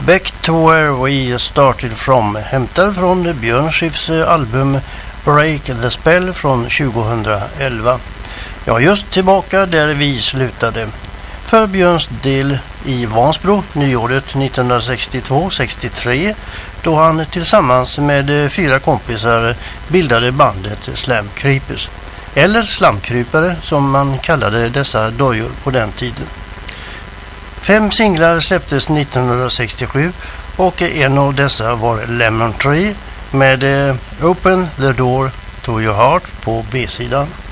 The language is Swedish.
Back to Where We Started From, hämtad från Björn Skifs album Break the Spell från 2011. Ja, just tillbaka där vi slutade. För Björns del i Vansbro, nyåret 1962-63, då han tillsammans med 4 kompisar bildade bandet Slam Creepers. Eller slamkrypare som man kallade dessa dojor på den tiden. 5 singlar släpptes 1967 och en av dessa var Lemon Tree med Open the Door to Your Heart på B-sidan.